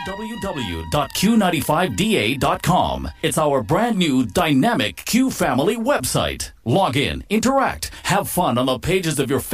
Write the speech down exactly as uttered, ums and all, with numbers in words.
w w dot q nine five d a dot com. It's our brand new dynamic Q Family website. Log in, interact, have fun on the pages of your